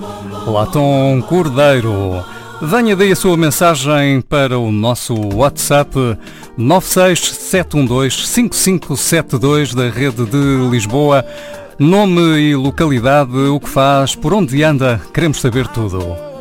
Latom Cordeiro. Venha daí a sua mensagem para o nosso WhatsApp 967125572 da rede de Lisboa. Nome e localidade, o que faz, por onde anda, queremos saber tudo.